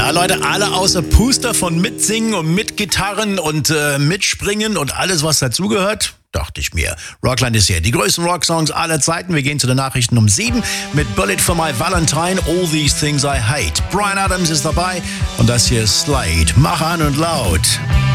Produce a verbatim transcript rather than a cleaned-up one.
Ja, Leute, alle außer Puster von Mitsingen und Mitgitarren und äh, Mitspringen und alles, was dazugehört. Dachte ich mir. Rockland ist hier. Die größten Rocksongs aller Zeiten. Wir gehen zu den Nachrichten um sieben mit Bullet for My Valentine, All These Things I Hate. Bryan Adams ist dabei und das hier ist Slade. Mach an und laut.